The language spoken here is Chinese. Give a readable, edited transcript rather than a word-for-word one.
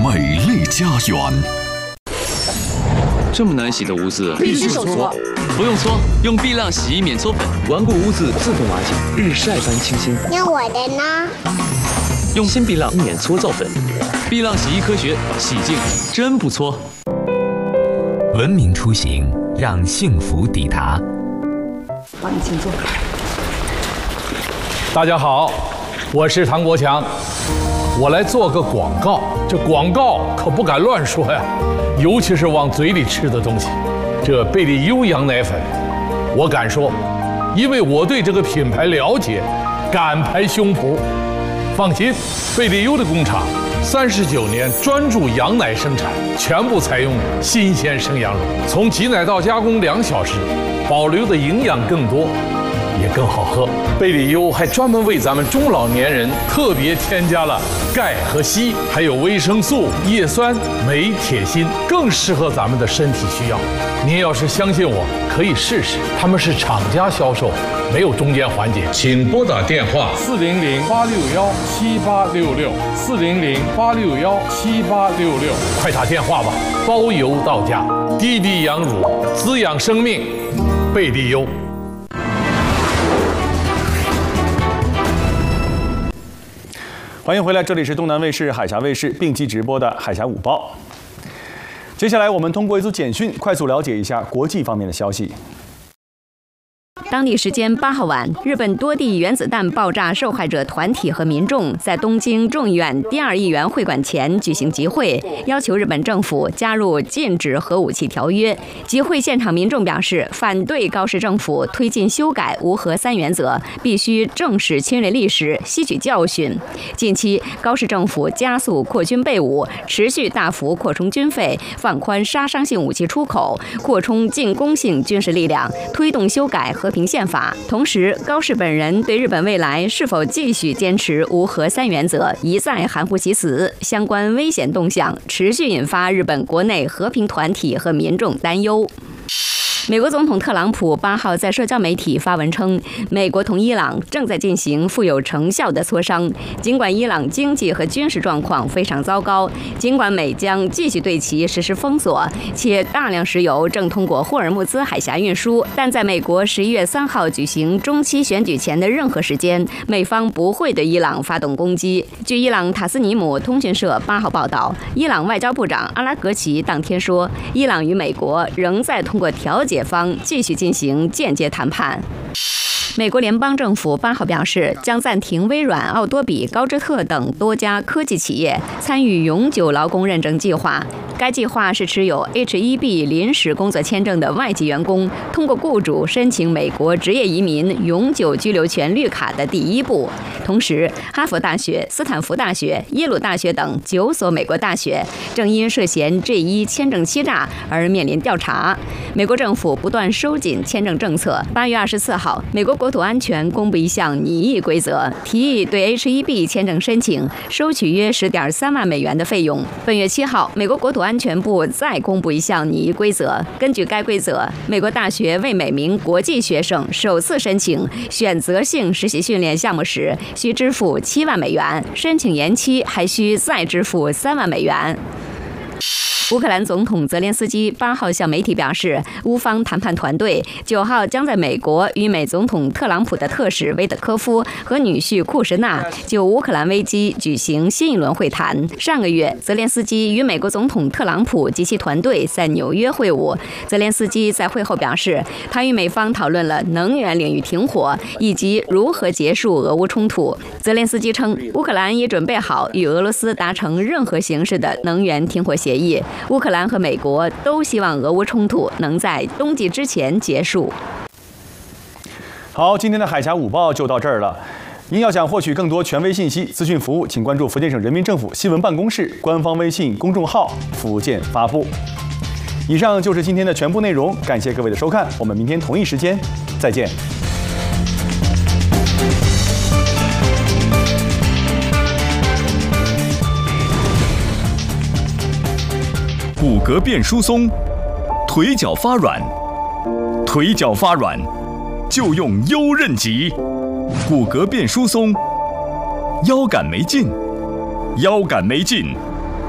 美丽家园。 这么难洗的污渍， 必须手搓。 不用搓，用碧浪洗衣免搓粉， 顽固污渍自动瓦解，日晒般清新。 那我的呢？ 用新碧浪免搓皂粉， 碧浪洗衣科学，洗净真不搓。 文明出行，让幸福抵达。 好，你请坐。 大家好，我是唐国强，我来做个广告。这广告可不敢乱说呀，尤其是往嘴里吃的东西。这贝利优羊奶粉，我敢说，因为我对这个品牌了解，敢拍胸脯。放心，贝利优的工厂39年专注羊奶生产，全部采用新鲜生羊乳，从挤奶到加工2小时，保留的营养更多，也更好喝。贝利优还专门为咱们中老年人特别添加了钙和硒，还有维生素、叶酸、镁、铁、锌，更适合咱们的身体需要。您要是相信我，可以试试。他们是厂家销售，没有中间环节。请拨打电话400-861-7866，400-861-7866，快打电话吧，包邮到家。滴滴羊乳，滋养生命，贝利优。 欢迎回来，这里是东南卫视、海峡卫视并机直播的《海峡午报》。接下来，我们通过一组简讯，快速了解一下国际方面的消息。 当地时间8号晚，日本多地原子弹爆炸受害者团体和民众在东京众议院第2议员会馆前举行集会，要求日本政府加入禁止核武器条约。集会现场民众表示，反对高市政府推进修改无核3原则，必须正视侵略历史，吸取教训。近期，高市政府加速扩军备武，持续大幅扩充军费，放宽杀伤性武器出口，扩充进攻性军事力量，推动修改和平宪法。同时，高市本人对日本未来是否继续坚持无核3原则一再含糊其辞，相关危险动向持续引发日本国内和平团体和民众担忧。美国总统特朗普8号在社交媒体发文称，美国同伊朗正在进行富有成效的磋商。尽管伊朗经济和军事状况非常糟糕，尽管美将继续对其实施封锁，且大量石油正通过霍尔木兹海峡运输，但在美国11月3号举行中期选举前的任何时间，美方不会对伊朗发动攻击。据伊朗塔斯尼姆通讯社8号报道，伊朗外交部长阿拉格齐当天说，伊朗与美国仍在通过调解方继续进行间接谈判。美国联邦政府8号表示，将暂停微软、奥多比、高芝特等多家科技企业参与永久劳工认证计划。该计划是持有 H-1B 临时工作签证的外籍员工通过雇主申请美国职业移民永久居留权绿卡的第一步。同时，哈佛大学、斯坦福大学、耶鲁大学等9所美国大学正因涉嫌 G1 签证欺诈而面临调查。美国政府不断收紧签证政策。8月24号，美国国土安全公布一项拟议规则，提议对 H-1B 签证申请收取约10.3万美元的费用。本月7号，美国国土安全部再公布一项拟议规则，根据该规则，美国大学为每名国际学生首次申请选择性实习训练项目时，需支付7万美元，申请延期还需再支付3万美元。乌克兰总统泽连斯基8号向媒体表示，乌方谈判团队9号将在美国与美总统特朗普的特使维特科夫和女婿库什纳就乌克兰危机举行新一轮会谈。上个月，泽连斯基与美国总统特朗普及其团队在纽约会晤。泽连斯基在会后表示，他与美方讨论了能源领域停火以及如何结束俄乌冲突。泽连斯基称，乌克兰已准备好与俄罗斯达成任何形式的能源停火协议。乌克兰和美国都希望俄乌冲突能在冬季之前结束。 好，今天的海峡午报就到这儿了。您要想获取更多权威信息、资讯服务，请关注福建省人民政府新闻办公室官方微信公众号“福建发布”。以上就是今天的全部内容，感谢各位的收看，我们明天同一时间再见。 骨骼变疏松，腿脚发软，腿脚发软就用优韧极。骨骼变疏松，腰杆没劲，腰杆没劲